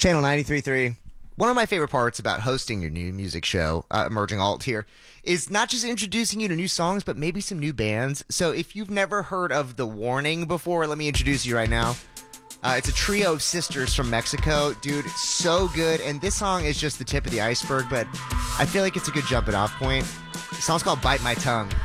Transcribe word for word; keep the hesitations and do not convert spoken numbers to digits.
Channel ninety-three point three. One of my favorite parts about hosting your new music show, uh, Emerging Alt here, is not just introducing you to new songs, but maybe some new bands. So if you've never heard of The Warning before, let me introduce you right now. Uh, it's a trio of sisters from Mexico. Dude, so good. And this song is just the tip of the iceberg, but I feel like it's a good jumping off point. The song's called Bite My Tongue.